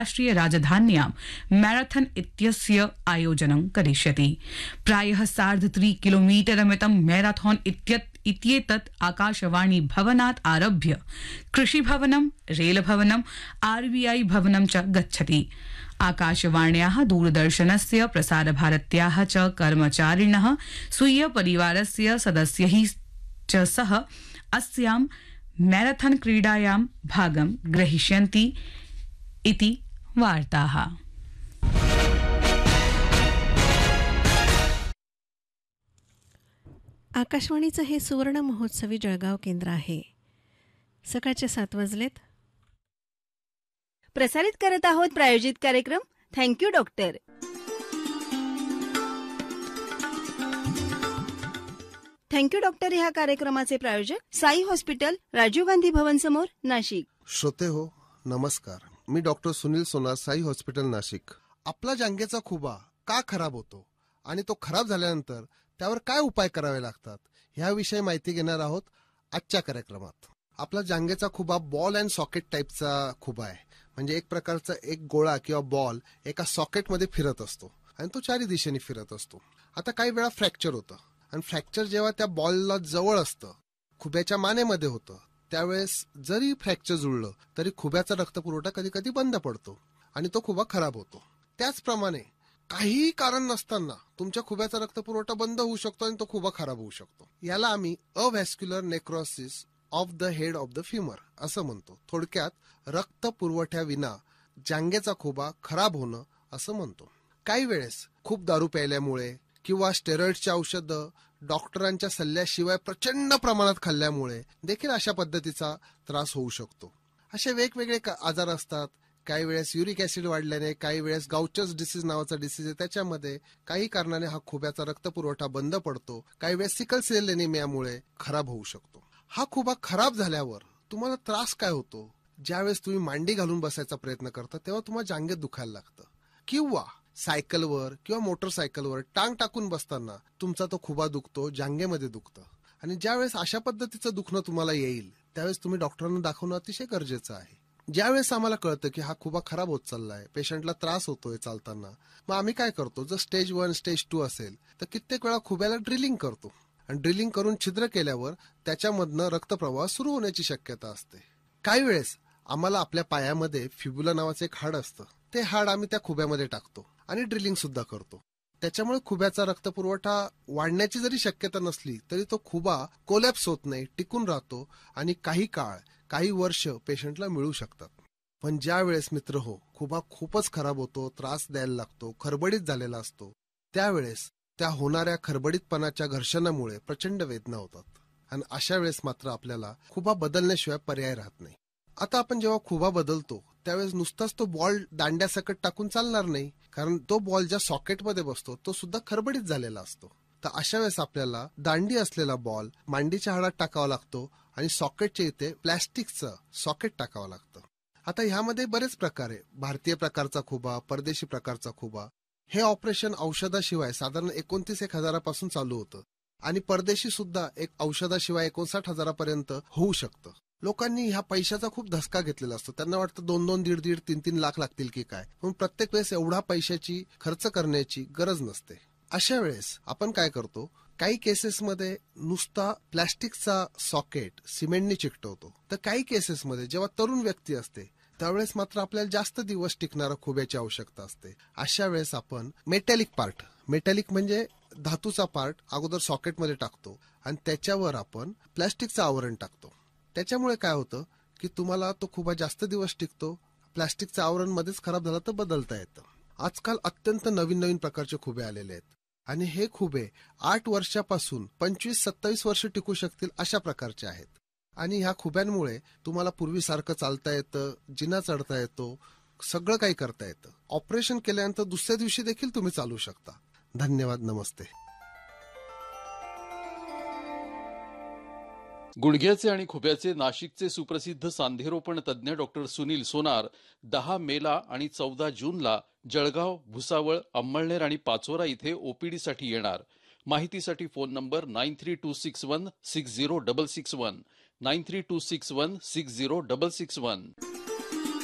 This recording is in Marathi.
राष्ट्रीय राजधान्यां मैराथन इत्यस्य आयोजनं करिष्यति। प्रायः 3.5 किलोमीटरमितं मैराथन इत्येतत् आकाशवाणी भवनात् आरभ्य कृषिभवनं, रेलभवनं, आरबीआई भवनं च गच्छति। आकाशवाण्याः, दूरदर्शनस्य, प्रसारभारत्याः च कर्मचारिणः स्वीय परिवारस्य सदस्यैः च सह अस्यां मैराथन क्रीडायां भागं ग्रहीष्यन्ति इति वार्ताः। आकाशवाणीचं हे सुवर्ण महोत्सवी जळगाव केंद्र आहे. सकाळचे 7 वाजलेत. प्रसारित करत आहोत प्रायोजित कार्यक्रम थँक्यू डॉक्टर. थँक्यू डॉक्टर ह्या कार्यक्रमाचे प्रायोजक साई हॉस्पिटल, राजीव गांधी भवन समोर, नाशिक. श्रोते हो, नमस्कार. मी डॉक्टर सुनील सोनार, साई हॉस्पिटल, नाशिक. आपला जांघेचा खुबा का खराब होतो आणि तो खराब झाल्यानंतर त्यावर काय उपाय करावे लागतात ह्याविषयी माहिती घेणार आहोत आजच्या कार्यक्रमात. आपला जांघेचा खुबा बॉल अँड सॉकेट टाईपचा खुबा आहे. म्हणजे एक प्रकारचा एक गोळा किंवा बॉल एका सॉकेटमध्ये फिरत असतो आणि तो चारी दिशेने फिरत असतो. आता काही वेळा फ्रॅक्चर होतं आणि फ्रॅक्चर जेव्हा त्या बॉलला जवळ असतं, खुब्याच्या मानेमध्ये होतं, त्यावेळेस जरी फ्रॅक्चर जुळलं तरी खुब्याचा रक्तपुरवठा कधी कधी बंद पडतो आणि तो खुबा खराब होतो. त्याचप्रमाणे काहीही कारण नसताना तुमच्या खुब्याचा रक्तपुरवठा बंद होऊ शकतो आणि तो खुबा खराब होऊ शकतो. याला आम्ही अव्हॅस्क्युलर necrosis of the head of the फ्युमर असं म्हणतो. थोडक्यात रक्त पुरवठ्याविना जांघेचा खुबा खराब होणं असं म्हणतो. काही वेळेस खूप दारू प्यायल्यामुळे किंवा स्टेरॉइडची औषधं डॉक्टरांच्या सल्ल्याशिवाय प्रचंड प्रमाणात खाल्ल्यामुळे देखील अशा पद्धतीचा त्रास होऊ शकतो. असे वेगवेगळे आजार असतात. काही वेळेस युरिक ऍसिड वाढल्याने, काही वेळेस गाउचर्स डिसीज नावाचा डिसीज आहे, त्याच्यामध्ये काही कारणाने हा खुब्याचा रक्तपुरवठा बंद पडतो. काही वेळेस सिकल सेल एनिमियामुळे खराब होऊ शकतो. हा खुबा खराब झाल्यावर तुम्हाला त्रास काय होतो? ज्यावेळेस तुम्ही मांडी घालून बसायचा प्रयत्न करता तेव्हा तुम्हाला जांघेत दुखायला लागतं, किंवा सायकलवर किंवा मोटरसायकलवर टांग टाकून बसताना तुमचा तो खुबा दुखतो, जांघेमध्ये दुखतं. आणि ज्यावेळेस अशा पद्धतीचं दुखणं तुम्हाला येईल त्यावेळेस तुम्ही डॉक्टरांना दाखवणं अतिशय गरजेचं आहे. ज्यावेळेस आम्हाला कळतं की हा खुबा खराब होत चाललाय, पेशंटला त्रास होतोय चालताना, मग आम्ही काय करतो, जर स्टेज 1, स्टेज 2 असेल तर कित्येक वेळा खुब्याला ड्रिलिंग करतो आणि ड्रिलिंग करून छिद्र केल्यावर त्याच्यामधनं रक्तप्रवाह सुरू होण्याची शक्यता असते. काही वेळेस आम्हाला आपल्या पायामध्ये फिब्युला नावाचं एक हाड असतं, ते हाड आम्ही त्या खुब्यामध्ये टाकतो आणि ड्रिलिंग सुद्धा करतो. त्याच्यामुळे खुब्याचा रक्तपुरवठा वाढण्याची जरी शक्यता नसली तरी तो खुबा कोलॅप्स होत नाही, टिकून राहतो आणि काही काळ, काही वर्ष पेशंटला मिळू शकतात. पण ज्या वेळेस मित्र हो खुबा खूपच खराब होतो, त्रास द्यायला लागतो, खरबडीत झालेला असतो, त्यावेळेस त्या होणाऱ्या खरबडीतपणाच्या घर्षणामुळे प्रचंड वेदना होतात आणि अशा वेळेस मात्र आपल्याला खुबा बदलण्याशिवाय पर्याय राहत नाही. आता आपण जेव्हा खुबा बदलतो त्यावेळेस नुसताच तो बॉल दांड्यासकट टाकून चालणार नाही, कारण तो बॉल ज्या सॉकेटमध्ये बसतो तो सुद्धा खरबडीत झालेला असतो. तर अशा वेळेस आपल्याला दांडी असलेला बॉल मांडीच्या हाडात टाकावा लागतो आणि सॉकेटच्या इथे प्लॅस्टिकचं सॉकेट टाकावं लागतं. आता ह्यामध्ये बरेच प्रकार आहे. भारतीय प्रकारचा खुबा, परदेशी प्रकारचा खुबा. हे ऑपरेशन औषधाशिवाय साधारण 29,000 चालू होतं आणि परदेशी सुद्धा एक औषधाशिवाय 59,000 होऊ शकतं. लोकांनी ह्या पैशाचा खूप धसका घेतलेला असतो. त्यांना वाटतं 2-2, 1.5, 3-3 लाख लागतील की काय, पण प्रत्येक वेळेस एवढा पैशाची खर्च करण्याची गरज नसते. अशा वेळेस आपण काय करतो, काही केसेसमध्ये नुसता प्लॅस्टिकचा सॉकेट सिमेंटनी चिकटवतो, तर काही केसेसमध्ये जेव्हा तरुण व्यक्ती असते त्यावेळेस मात्र आपल्याला जास्त दिवस टिकणारा खुब्याची आवश्यकता असते. अशा वेळेस आपण मेटॅलिक म्हणजे धातूचा पार्ट अगोदर सॉकेटमध्ये टाकतो आणि त्याच्यावर आपण प्लॅस्टिकचं आवरण टाकतो. त्याच्यामुळे काय होतं की तुम्हाला तो खुबा जास्त दिवस टिकतो. प्लॅस्टिकचं आवरण मध्येच खराब झालं तर बदलता येतं. आजकाल अत्यंत नवीन प्रकारचे खुबे आलेले आहेत आणि हे खुबे 8 वर्षापासून 25-27 वर्ष टिकू शकतील अशा प्रकारचे आहेत. आणि ह्या खुब्यांमुळे तुम्हाला पूर्वीसारखं चालता येतं, जिना चढता येतो, सगळं काही करता येतं. ऑपरेशन केल्यानंतर दुसऱ्या दिवशी देखील तुम्ही चालू शकता. धन्यवाद. नमस्ते. गुडघ्याचे आणि खुब्याचे नाशिकचे सुप्रसिद्ध सांधेरोपण तज्ज्ञ डॉक्टर सुनील सोनार 10 मेला आणि 14 जूनला जळगाव, भुसावळ, अंमळनेर आणि पाचोरा इथे ओपीडीसाठी येणार. माहितीसाठी फोन नंबर 9326160661, 9326160661.